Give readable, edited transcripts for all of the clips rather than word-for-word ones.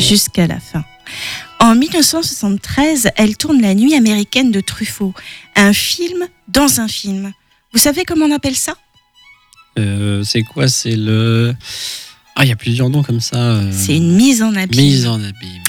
jusqu'à la fin. En 1973, elle tourne La Nuit américaine de Truffaut, un film dans un film. Vous savez comment on appelle ça ? C'est quoi ? C'est le... Ah, il y a plusieurs noms comme ça. C'est une mise en abîme. Mise en abîme.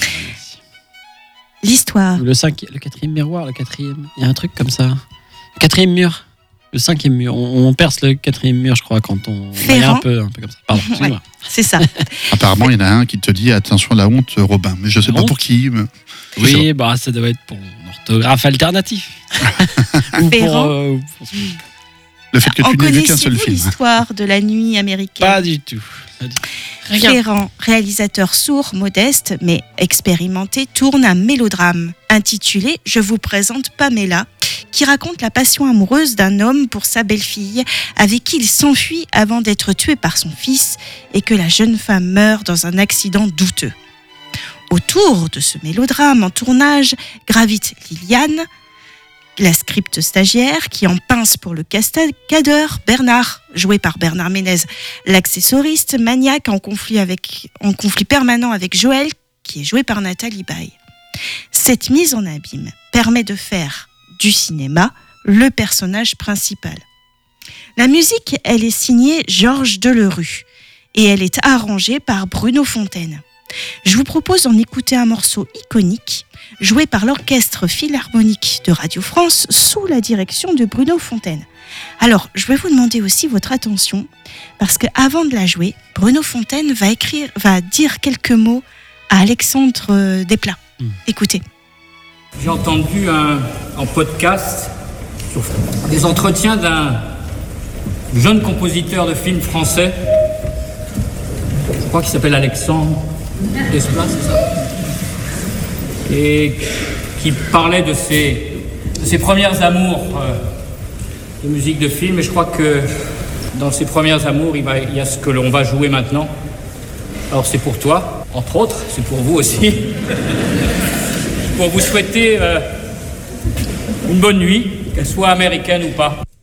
L'histoire. Le 4e miroir, le 4e. Il y a un truc comme ça. Le 4e mur. Le 5e mur. On perce le 4e mur, je crois, quand on... Ferrand. Un peu comme ça. Pardon, excuse-moi. Ouais, c'est ça. Apparemment, il y en a un qui te dit attention à la honte, Robin. Mais je sais pas pour qui. Mais... Oui, bah ça doit être pour un orthographe alternatif. Ou Ferrand. Le fait que tu n'aies vu qu'un seul film. L'histoire de La Nuit américaine. Pas du tout. Ferrand, réalisateur sourd, modeste, mais expérimenté, tourne un mélodrame intitulé « Je vous présente Pamela », qui raconte la passion amoureuse d'un homme pour sa belle-fille, avec qui il s'enfuit avant d'être tué par son fils et que la jeune femme meurt dans un accident douteux. Autour de ce mélodrame en tournage gravite Liliane, la script stagiaire qui en pince pour le cascadeur Bernard, joué par Bernard Ménez, l'accessoriste maniaque en conflit permanent avec Joël, qui est joué par Nathalie Baye. Cette mise en abîme permet de faire du cinéma le personnage principal. La musique, elle est signée Georges Delerue et elle est arrangée par Bruno Fontaine. Je vous propose d'en écouter un morceau iconique, joué par l'Orchestre Philharmonique de Radio France sous la direction de Bruno Fontaine. Alors, je vais vous demander aussi votre attention, parce qu'avant de la jouer, Bruno Fontaine va dire quelques mots à Alexandre Desplat. Écoutez. J'ai entendu en podcast sur des entretiens d'un jeune compositeur de films français, je crois qu'il s'appelle Alexandre Desplat, c'est ça ? Et qui parlait de ses premières amours de musique de film. Et je crois que dans ses premières amours, il y a ce que l'on va jouer maintenant. Alors c'est pour toi, entre autres, c'est pour vous aussi. Pour vous souhaiter une bonne nuit, qu'elle soit américaine ou pas.